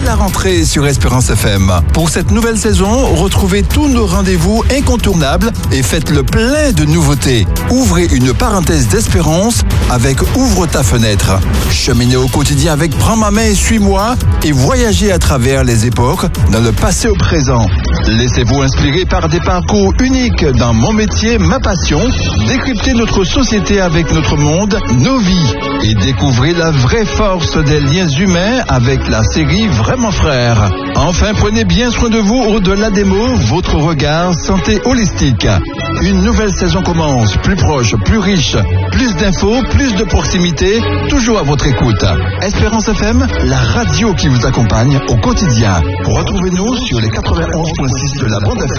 la rentrée sur Espérance FM. Pour cette nouvelle saison, retrouvez tous nos rendez-vous incontournables et faites le plein de nouveautés. Ouvrez une parenthèse d'espérance avec Ouvre ta fenêtre. Cheminez au quotidien avec Prends ma main et suis-moi et voyagez à travers les époques, dans le passé au présent. Laissez-vous inspirer par des parcours uniques dans Mon métier, ma passion. Décryptez notre société avec notre monde, nos vies. Et découvrez la vraie force des liens humains avec la série Vraiment Frères. Enfin, prenez bien soin de vous au-delà des mots, votre regard santé holistique. Une nouvelle saison commence, plus proche, plus riche, plus d'infos, plus de proximité, toujours à votre écoute. Espérance FM, la radio qui vous accompagne au quotidien. Retrouvez-nous sur les 91.6 de la bande FM.